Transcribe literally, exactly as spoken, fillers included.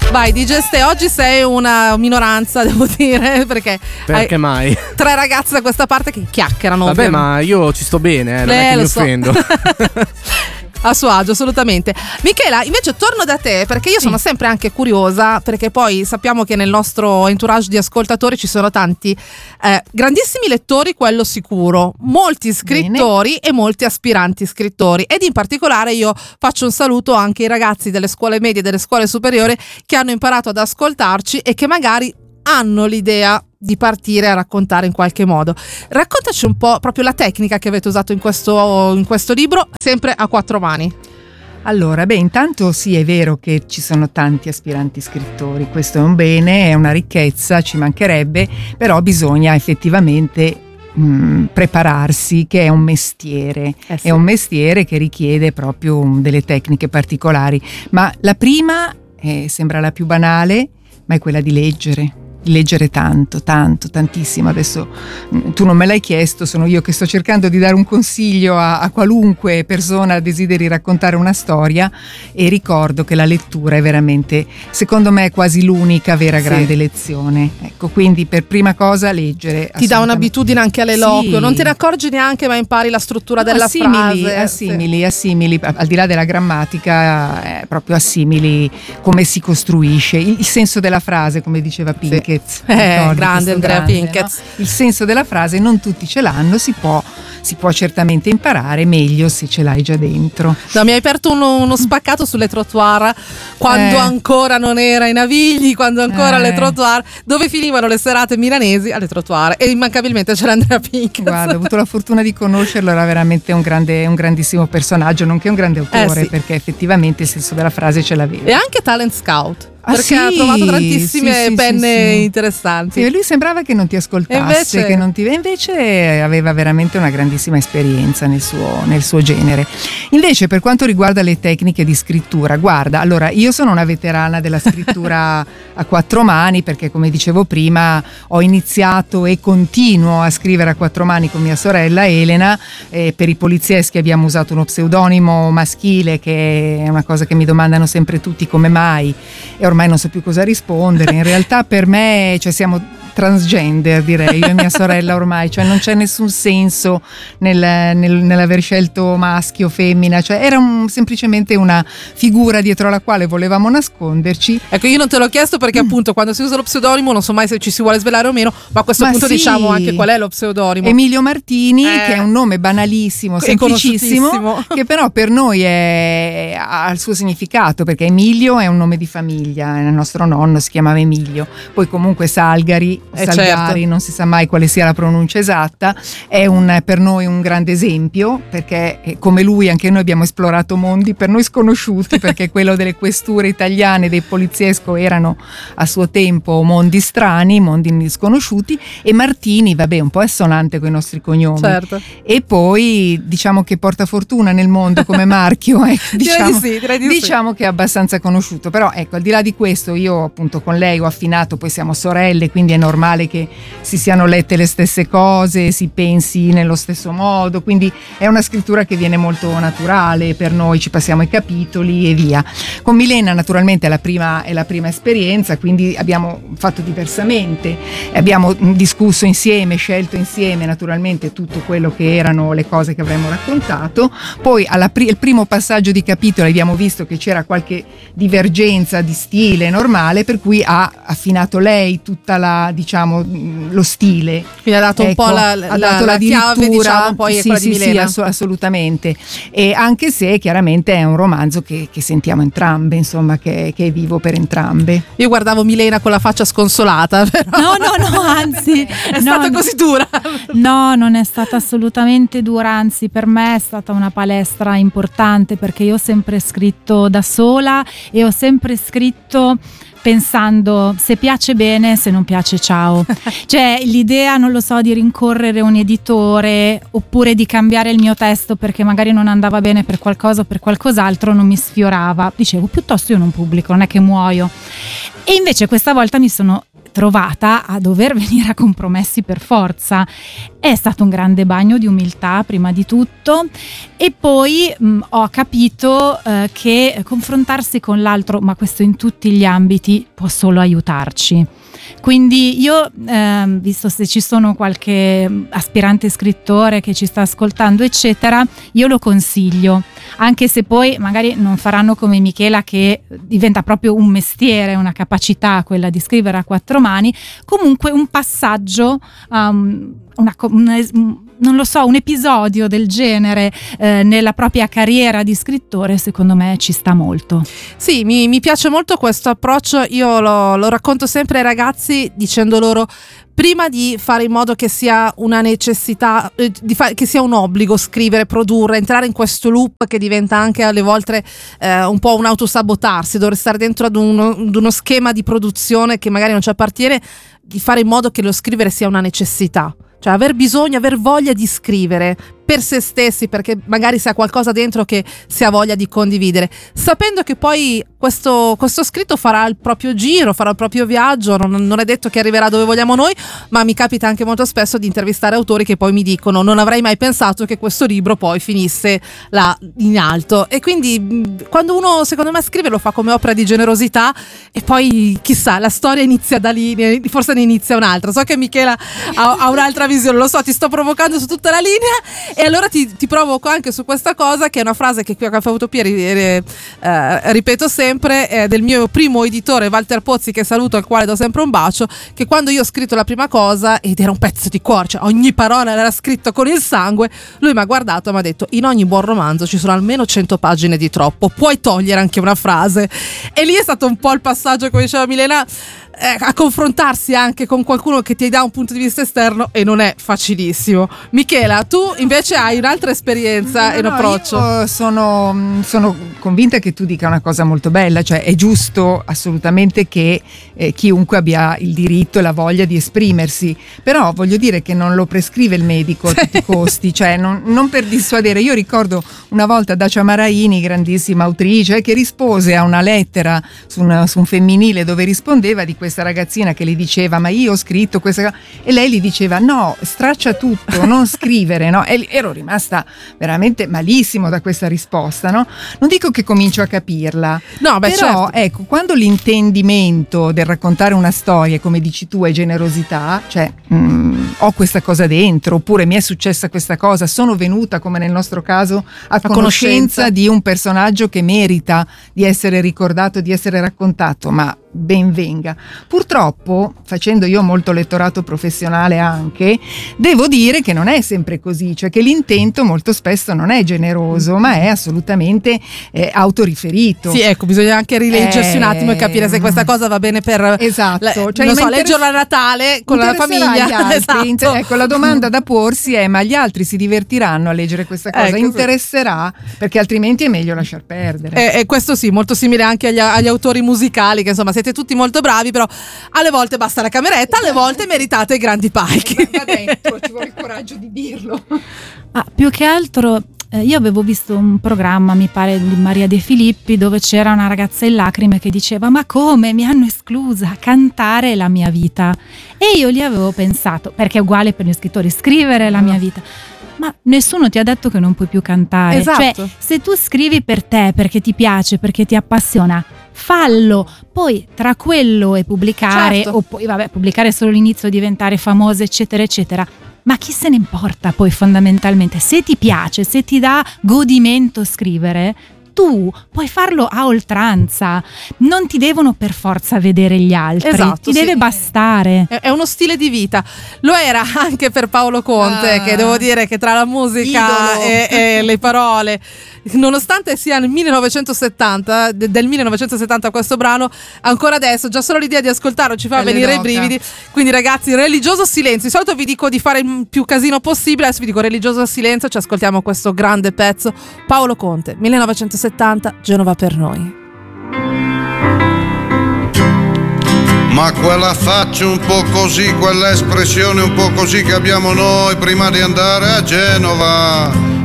Vai D J Ste, oggi sei una minoranza, devo dire, perché Perché hai mai? tre ragazze da questa parte che chiacchierano. Vabbè, ovviamente. ma io ci sto bene, eh, non Eh, è che lo mi so. offendo. A suo agio, assolutamente. Michela, invece torno da te perché io Sì. sono sempre anche curiosa, perché poi sappiamo che nel nostro entourage di ascoltatori ci sono tanti eh, grandissimi lettori, quello sicuro, molti scrittori e molti aspiranti scrittori, ed in particolare io faccio un saluto anche ai ragazzi delle scuole medie e delle scuole superiori che hanno imparato ad ascoltarci e che magari hanno l'idea di partire a raccontare in qualche modo. Raccontaci un po' proprio la tecnica che avete usato in questo, in questo libro, sempre a quattro mani. Allora, beh, intanto sì, è vero che ci sono tanti aspiranti scrittori, questo è un bene, è una ricchezza, ci mancherebbe, però bisogna effettivamente mh, prepararsi, che è un mestiere, Eh sì. è un mestiere che richiede proprio um, delle tecniche particolari, ma la prima eh, sembra la più banale, ma è quella di leggere. Leggere tanto, tanto, tantissimo. Adesso mh, tu non me l'hai chiesto, sono io che sto cercando di dare un consiglio a, a qualunque persona desideri raccontare una storia, e ricordo che la lettura è veramente, secondo me, quasi l'unica vera Sì. grande lezione. Ecco, quindi per prima cosa leggere. Ti dà assolutamente. un'abitudine anche all'eloquio, Sì. non te ne accorgi neanche, ma impari la struttura della assimili, frase. assimili, assimili, al di là della grammatica, eh, proprio assimili come si costruisce il, il senso della frase, come diceva Pinkett. Eh, Ricordi grande questo Andrea grande, Pinkett. no? Il senso della frase non tutti ce l'hanno, si può, si può certamente imparare, meglio se ce l'hai già dentro. No, mi hai aperto uno, uno spaccato sulle trottoir quando Eh. ancora non era i Navigli, quando ancora Eh. le trottoir, dove finivano le serate milanesi alle trottoir, e immancabilmente c'era Andrea Pinkett. Guarda, ho avuto la fortuna di conoscerlo, era veramente un grande, un grandissimo personaggio, nonché un grande autore, Eh sì. perché effettivamente il senso della frase ce l'aveva. E anche talent scout, Ah, perché sì? ha trovato tantissime Sì, sì, penne sì, sì. interessanti. Sì, e lui sembrava che non ti ascoltasse, E invece- che non ti... e invece aveva veramente una grandissima esperienza nel suo, nel suo genere. Invece, per quanto riguarda le tecniche di scrittura, guarda, allora io sono una veterana della scrittura a quattro mani, perché come dicevo prima ho iniziato e continuo a scrivere a quattro mani con mia sorella Elena. Eh, per i polizieschi abbiamo usato uno pseudonimo maschile, che è una cosa che mi domandano sempre tutti, come mai, e ormai non so più cosa rispondere. In realtà per me, cioè, siamo transgender, direi, io e mia sorella ormai, cioè non c'è nessun senso nel, nel, nell'aver scelto maschio o femmina, cioè era un, semplicemente una figura dietro la quale volevamo nasconderci. Ecco, io non te l'ho chiesto perché appunto quando si usa lo pseudonimo non so mai se ci si vuole svelare o meno, ma a questo Ma punto sì. diciamo anche qual è lo pseudonimo. Emilio Martini, Eh. che è un nome banalissimo, E semplicissimo, conosciutissimo. che però per noi è, ha il suo significato, perché Emilio è un nome di famiglia, il nostro nonno si chiamava Emilio, poi comunque Salgari, Eh, Salgari, certo. non si sa mai quale sia la pronuncia esatta, è un, per noi un grande esempio, perché eh, come lui anche noi abbiamo esplorato mondi per noi sconosciuti, perché quello delle questure italiane, dei poliziesco, erano a suo tempo mondi strani, mondi sconosciuti, e Martini, vabbè, un po' assonante con i nostri cognomi. Certo. E poi diciamo che porta fortuna nel mondo come marchio, eh, Direi diciamo, di sì, direi di sì. diciamo che è abbastanza conosciuto, però ecco, al di là di questo, io appunto con lei ho affinato, poi siamo sorelle, quindi è normale che si siano lette le stesse cose, si pensi nello stesso modo, quindi è una scrittura che viene molto naturale per noi, ci passiamo i capitoli e via. Con Milena naturalmente è la prima, è la prima esperienza, quindi abbiamo fatto diversamente, abbiamo discusso insieme, scelto insieme naturalmente tutto quello che erano le cose che avremmo raccontato, poi al pri- primo passaggio di capitolo abbiamo visto che c'era qualche divergenza di stile normale, per cui ha affinato lei tutta la, diciamo, lo stile. Quindi ha dato un Ecco, po' la, ha la, dato la, la chiave, dirittura, diciamo, poi è sì, quella sì, di sì, Milena. ass- assolutamente. E anche se chiaramente è un romanzo che, che sentiamo entrambe, insomma, che, che è vivo per entrambe. Io guardavo Milena con la faccia sconsolata, però No, no, no, anzi, è no, stata così dura. No, non è stata assolutamente dura, anzi per me è stata una palestra importante, perché io ho sempre scritto da sola e ho sempre scritto pensando se piace bene, se non piace ciao. Cioè l'idea, non lo so, di rincorrere un editore oppure di cambiare il mio testo perché magari non andava bene per qualcosa o per qualcos'altro non mi sfiorava. Dicevo piuttosto io non pubblico, non è che muoio. E invece questa volta mi sono trovata a dover venire a compromessi per forza. È stato un grande bagno di umiltà prima di tutto, e poi mh, ho capito eh, che confrontarsi con l'altro, ma questo in tutti gli ambiti, può solo aiutarci. Quindi io, eh, visto se ci sono qualche aspirante scrittore che ci sta ascoltando eccetera, io lo consiglio, anche se poi magari non faranno come Michela, che diventa proprio un mestiere, una capacità quella di scrivere a quattro mani. Comunque un passaggio, um, una, un, non lo so, un episodio del genere eh, nella propria carriera di scrittore, secondo me ci sta molto. Sì, mi, mi piace molto questo approccio. Io lo, lo racconto sempre ai ragazzi dicendo loro: prima di fare in modo che sia una necessità, eh, di fa- che sia un obbligo scrivere, produrre, entrare in questo loop che diventa anche alle volte eh, un po' un autosabotarsi, dover stare dentro ad uno, ad uno schema di produzione che magari non ci appartiene, di fare in modo che lo scrivere sia una necessità. Cioè aver bisogno, aver voglia di scrivere per se stessi, perché magari si ha qualcosa dentro che si ha voglia di condividere, sapendo che poi questo, questo scritto farà il proprio giro, farà il proprio viaggio. Non, non è detto che arriverà dove vogliamo noi, ma mi capita anche molto spesso di intervistare autori che poi mi dicono: non avrei mai pensato che questo libro poi finisse là in alto. E quindi quando uno, secondo me, scrive, lo fa come opera di generosità, e poi chissà, la storia inizia da lì, forse ne inizia un'altra. So che Michela ha, ha un'altra visione, lo so, ti sto provocando su tutta la linea, e allora ti, ti provoco anche su questa cosa, che è una frase che qui a Caffè Utopia eh, eh, ripeto sempre, eh, del mio primo editore Walter Pozzi, che saluto, al quale do sempre un bacio, che quando io ho scritto la prima cosa, ed era un pezzo di cuore, cioè ogni parola era scritta con il sangue, lui mi ha guardato e mi ha detto: in ogni buon romanzo ci sono almeno cento pagine di troppo, puoi togliere anche una frase. E lì è stato un po' il passaggio, come diceva Milena, eh, a confrontarsi anche con qualcuno che ti dà un punto di vista esterno, e non è facilissimo. Michela, tu invece hai un'altra esperienza e un no, approccio. Io sono, sono convinta che tu dica una cosa molto bella, cioè è giusto assolutamente che eh, chiunque abbia il diritto e la voglia di esprimersi, però voglio dire che non lo prescrive il medico a tutti i costi, cioè non, non per dissuadere. Io ricordo una volta Dacia Maraini, grandissima autrice, che rispose a una lettera su, una, su un femminile dove rispondeva di questa ragazzina che le diceva: ma io ho scritto questa, e lei gli diceva: no, straccia tutto, non scrivere, no? E ero rimasta veramente malissimo da questa risposta, no? Non dico che comincio a capirla, no, beh, però certo. Ecco, quando l'intendimento del raccontare una storia, come dici tu, è generosità, cioè mh, ho questa cosa dentro, oppure mi è successa questa cosa, sono venuta, come nel nostro caso, a, a conoscenza, conoscenza di un personaggio che merita di essere ricordato, di essere raccontato, ma ben venga. Purtroppo, facendo io molto lettorato professionale anche, devo dire che non è sempre così, cioè che l'intento molto spesso non è generoso, ma è assolutamente eh, autoriferito. Sì, ecco, bisogna anche rileggersi eh, un attimo e capire se questa cosa va bene per, esatto, la, cioè, non so, leggerla a Natale con la famiglia. Gli altri. Esatto. Ecco, la domanda da porsi è: ma gli altri si divertiranno a leggere questa cosa? Ecco, interesserà? Perché altrimenti è meglio lasciar perdere. E, e questo sì, molto simile anche agli, agli autori musicali, che insomma siete tutti molto bravi, però alle volte basta la cameretta, alle volte meritate i grandi palchi. Va dentro, ci vuole il coraggio di dirlo. Ah, più che altro eh, io avevo visto un programma, mi pare di Maria De Filippi, dove c'era una ragazza in lacrime che diceva: ma come mi hanno esclusa, cantare la mia vita. E io gli avevo pensato, perché è uguale per gli scrittori, scrivere la mia vita. Ma nessuno ti ha detto che non puoi più cantare. Esatto. Cioè, se tu scrivi per te, perché ti piace, perché ti appassiona, fallo. Poi tra quello e pubblicare, certo. o poi vabbè, pubblicare solo l'inizio, diventare famosa, eccetera eccetera, ma chi se ne importa poi fondamentalmente? Se ti piace, se ti dà godimento scrivere, tu puoi farlo a oltranza, non ti devono per forza vedere gli altri, esatto, ti sì. deve bastare. È, è uno stile di vita. Lo era anche per Paolo Conte, ah, che devo dire che tra la musica e, e le parole, nonostante sia nel millenovecentosettanta, de, del millenovecentosettanta questo brano, ancora adesso già solo l'idea di ascoltarlo ci fa Pelle venire d'oca. i brividi. Quindi ragazzi, religioso silenzio. Di solito vi dico di fare il più casino possibile, adesso vi dico religioso silenzio, ci ascoltiamo questo grande pezzo. Paolo Conte, millenovecentosettanta, Genova per noi. Ma quella faccia un po' così, quella espressione un po' così che abbiamo noi prima di andare a Genova,